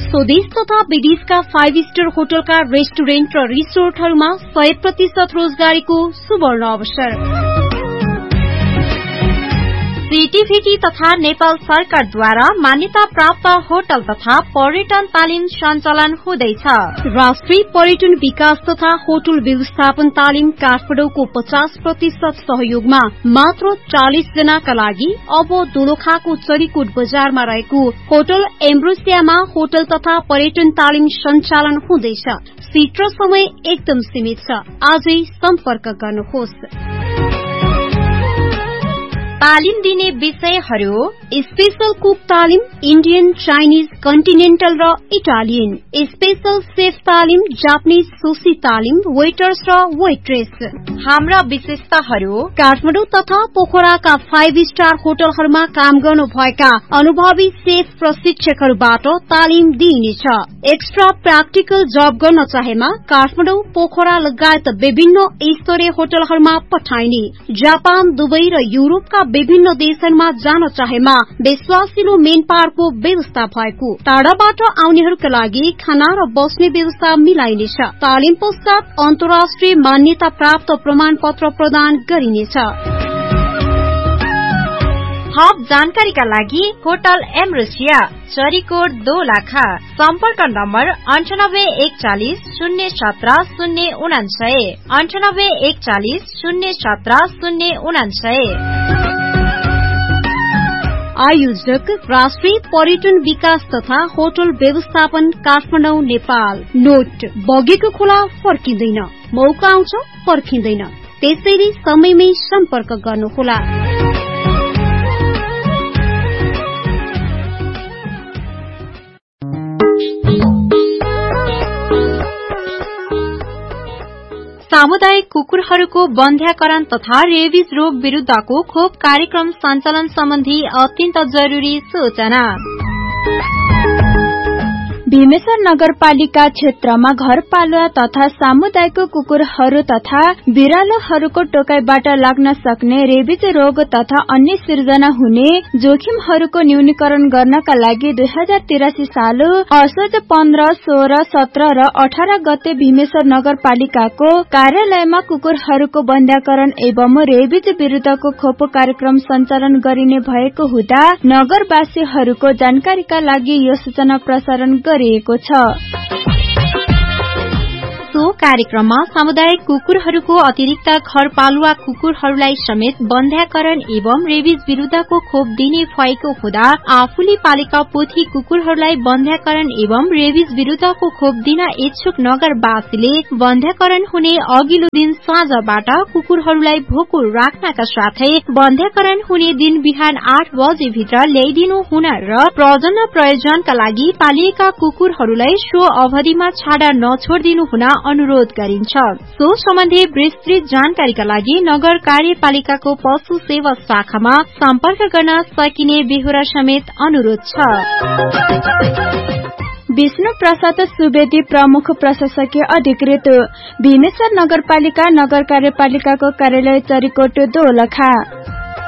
स्वदेश तथा विदेशका 5 स्टार होटलका रेस्टुरेन्ट र रिसोर्टहरूमा 100% रोजगारीको सुवर्ण अवसर। सीटीभीटी तथा नेपाल सरकारद्वारा मान्यता प्राप्त होटल तथा पर्यटन तालिम सञ्चालन हुँदैछ। राष्ट्रिय पर्यटन विकास तथा होटल व्यवस्थापन तालिम काठमाडौँको 50% सहयोगमा मात्र 40 जनाका लागि अब दोलखाको चरीकोट बजारमा रहेको होटल एम्ब्रोसियामा होटल तथा पर्यटन तालिम सञ्चालन हुँदैछ। सीट र समय एकदम सीमित छ। आजै सम्पर्क गर्नुहोस्। तालिम दिने विषयहरू स्पेशल कुक तालिम, इन्डियन, चाइनिज, कन्टिनेन्टल र इटालियन, स्पेशल सेफ तालिम, जापानिज सुशी तालिम, वेटर्स र वेट्रेस। हाम्रा विशेषताहरू काठमाडौँ तथा पोखराका 5 स्टार होटलहरूमा काम गर्नुभएका अनुभवी सेफ प्रशिक्षकहरूबाट तालिम दिइनेछ। एक्स्ट्रा प्र्याक्टिकल जब गर्न चाहेमा काठमाडौँ, पोखरा लगायत विभिन्न स्तरीय होटलहरूमा पठाइने। जापान, दुबई र युरोपका विभिन्न देशहरूमा जान चाहेमा विश्वासिलो मेन पावरको व्यवस्था भएको। टाढाबाट आउनेहरूका लागि खाना र बस्ने व्यवस्था मिलाइनेछ। तालिम पश्चात अन्तर्राष्ट्रिय मान्यता प्राप्त प्रमाण पत्र प्रदान गरिनेछ। थप जानकारीका लागि होटल एम्ब्रोसिया, चरीकोट, दोलखा। सम्पर्क नम्बर 9814 017 099, 9814 017 099। आयोजक राष्ट्रिय पर्यटन विकास तथा होटल व्यवस्थापन काठमाडौँ, नेपाल। नोट: बगेको खोला फर्किँदैन, मौका आउँछ पर्खिँदैन। त्यसैले समयमै सम्पर्क गर्नुहोला। सामुदायिक कुकुरहरूको बन्ध्याकरण तथा रेबिज रोग विरुद्धको खोप कार्यक्रम सञ्चालन सम्बन्धी अत्यन्त जरुरी सूचना। भीमेश्वर नगरपालिका क्षेत्रमा घरपालुवा तथा सामुदायिक कुकुरहरू तथा बिरालोहरूको टोकाइबाट लाग्न सक्ने रेबिज रोग तथा अन्य सिर्जना हुने जोखिमहरूको न्यूनीकरण गर्नका लागि 2083 साल असोज 15, 16, 17 र 18 गते भीमेश्वर नगरपालिकाको कार्यालयमा कुकुरहरूको बन्ध्याकरण एवं रेबिज विरुद्धको खोप कार्यक्रम सञ्चालन गरिने भएको हुँदा नगरवासीहरूको जानकारीका लागि यो सूचना प्रसारण गरिएको छ। सो कार्यक्रममा सामुदायिक कुकुरहरूको अतिरिक्त घरपालुवा कुकुरहरूलाई समेत बन्ध्याकरण एवं रेबिज विरुद्धको खोप दिने भएको हुँदा आफूले पालेका पोथी कुकुरहरूलाई बन्ध्याकरण एवं रेबिज विरुद्धको खोप दिन इच्छुक नगरवासीले बन्ध्याकरण हुने अघिल्लो दिन साँझबाट कुकुरहरूलाई भोको राख्नका साथै बन्ध्याकरण हुने दिन बिहान 8 बजे भित्र ल्याइदिनु हुन र प्रजनन प्रयोजनका लागि पालिएका कुकुरहरूलाई सो अवधिमा छाडा नछोडिदिनु हुन अनुरोध गरिन्छ। सो सम्बन्धी विस्तृत जानकारीका लागि नगर कार्यपालिकाको पशु सेवा शाखामा सम्पर्क गर्न सकिने बेहोरा समेत अनुरोध छ। विष्णु प्रसाद सुवेदी, प्रमुख प्रशासकीय अधिकृत, भीमेश्वर नगरपालिका नगर कार्यपालिकाको कार्यालय चरीकोट, दोलखा।